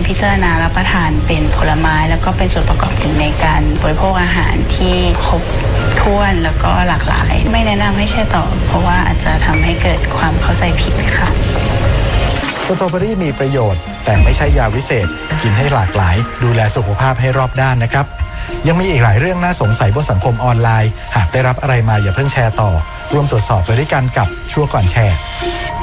พิจารณารับประทานเป็นผลไม้แล้วก็เป็นส่วนประกอบหนึ่งในการบริโภคอาหารที่ครบถ้วนแล้วก็หลากหลายไม่แนะนำให้แช่ต่อเพราะว่าอาจจะทำให้เกิดความเข้าใจผิดค่ะสตรอเบอรี่มีประโยชน์แต่ไม่ใช่ยาวิเศษกินให้หลากหลายดูแลสุขภาพให้รอบด้านนะครับยังมีอีกหลายเรื่องน่าสงสัยบนสังคมออนไลน์หากได้รับอะไรมาอย่าเพิ่งแชร์ต่อร่วมตรวจสอบไปด้วยกันกับชั่วก่อนแชร์